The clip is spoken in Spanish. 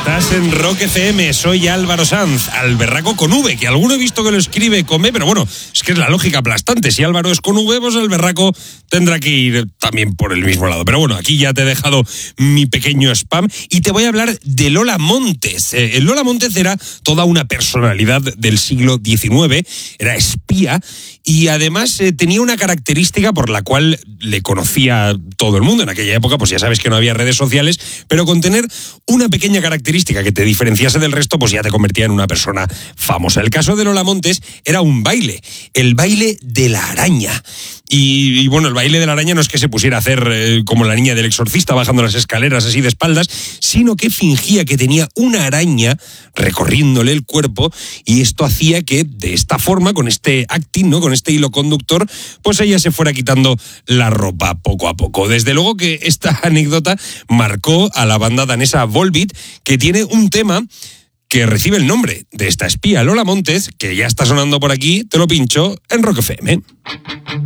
Estás en Rock FM, soy Álvaro Sanz, Alberraco con V, que alguno he visto que lo escribe con B, pero bueno, es que es la lógica aplastante. Si Álvaro es con V, pues Alberraco tendrá que ir también por el mismo lado. Pero bueno, aquí ya te he dejado mi pequeño spam y te voy a hablar de Lola Montes. Lola Montes era toda una personalidad del siglo XIX, era espía y además tenía una característica por la cual le conocía todo el mundo. En aquella época, pues ya sabes que no había redes sociales, pero con tener una pequeña característica que te diferenciase del resto, pues ya te convertía en una persona famosa. El caso de Lola Montes era un baile, el baile de la araña. Y bueno, el baile de la araña no es que se pusiera a hacer como la niña del exorcista bajando las escaleras así de espaldas, sino que fingía que tenía una araña recorriéndole el cuerpo y esto hacía que de esta forma, con este acting, ¿no?, con este hilo conductor, pues ella se fuera quitando la ropa poco a poco. Desde luego que esta anécdota marcó a la banda danesa Volbeat, que tiene un tema que recibe el nombre de esta espía, Lola Montes, que ya está sonando por aquí. Te lo pincho en Rock FM.